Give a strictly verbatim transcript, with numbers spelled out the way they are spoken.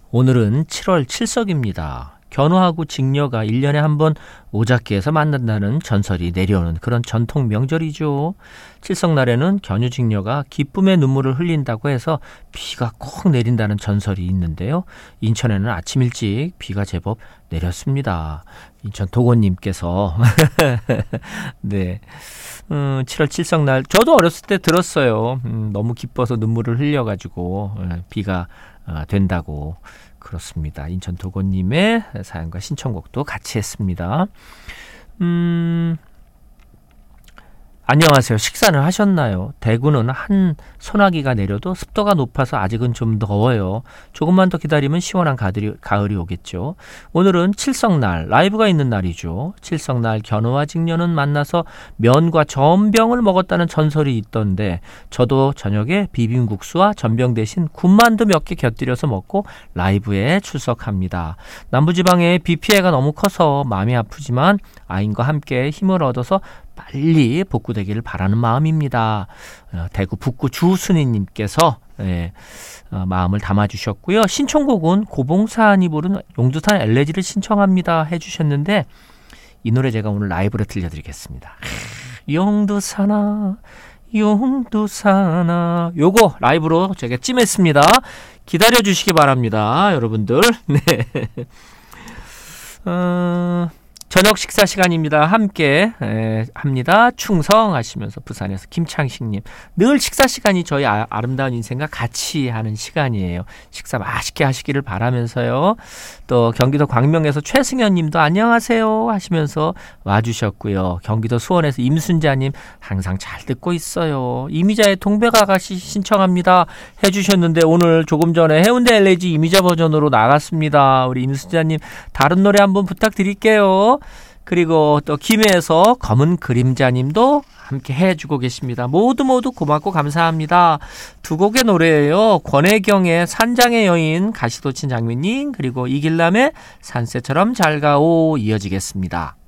오늘은 칠월 칠석입니다. 견우하고 직녀가 일 년에 한 번 오작기에서 만난다는 전설이 내려오는 그런 전통 명절이죠. 칠석날에는 견우 직녀가 기쁨의 눈물을 흘린다고 해서 비가 꼭 내린다는 전설이 있는데요. 인천에는 아침 일찍 비가 제법 내렸습니다. 인천 도건님께서 네, 음, 칠월 칠석날 저도 어렸을 때 들었어요. 음, 너무 기뻐서 눈물을 흘려가지고 음, 비가 어, 된다고. 그렇습니다. 인천 도건님의 사연과 신청곡도 같이 했습니다. 음, 안녕하세요. 식사는 하셨나요? 대구는 한 소나기가 내려도 습도가 높아서 아직은 좀 더워요. 조금만 더 기다리면 시원한 가을이, 가을이 오겠죠. 오늘은 칠석날, 라이브가 있는 날이죠. 칠석날 견우와 직녀는 만나서 면과 전병을 먹었다는 전설이 있던데 저도 저녁에 비빔국수와 전병 대신 군만두 몇 개 곁들여서 먹고 라이브에 출석합니다. 남부지방에 비 피해가 너무 커서 마음이 아프지만 아인과 함께 힘을 얻어서 빨리 복구되기를 바라는 마음입니다. 어, 대구 북구 주순이님께서 예, 어, 마음을 담아주셨고요. 신청곡은 고봉산이 부른 용두산 엘레지를 신청합니다 해주셨는데 이 노래 제가 오늘 라이브로 들려드리겠습니다. 용두산아 용두산아 요거 라이브로 제가 찜했습니다. 기다려주시기 바랍니다. 여러분들. 네. 어... 저녁 식사 시간입니다. 함께 에, 합니다. 충성하시면서 부산에서 김창식님. 늘 식사 시간이 저희 아, 아름다운 인생과 같이 하는 시간이에요. 식사 맛있게 하시기를 바라면서요. 또 경기도 광명에서 최승현님도 안녕하세요 하시면서 와주셨고요. 경기도 수원에서 임순자님 항상 잘 듣고 있어요. 이미자의 동백아가씨 신청합니다 해주셨는데 오늘 조금 전에 해운대 엘에이지 이미자 버전으로 나갔습니다. 우리 임순자님 다른 노래 한번 부탁드릴게요. 그리고 또 김해에서 검은 그림자님도 함께 해주고 계십니다. 모두 모두 고맙고 감사합니다. 두 곡의 노래예요. 권혜경의 산장의 여인 가시도친 장미님 그리고 이길남의 산새처럼 잘 가오 이어지겠습니다.